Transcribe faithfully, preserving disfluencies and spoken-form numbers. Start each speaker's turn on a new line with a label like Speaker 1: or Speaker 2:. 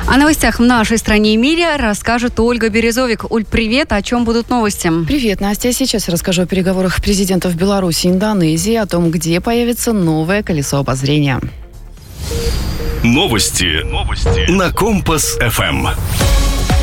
Speaker 1: О новостях в нашей стране и мире расскажет Ольга Березовик. Оль, привет. О чем будут новости?
Speaker 2: Привет, Настя. Сейчас расскажу о переговорах президентов Беларуси и Индонезии, о том, где появится новое колесо обозрения.
Speaker 3: Новости. Новости. На Компас эф эм.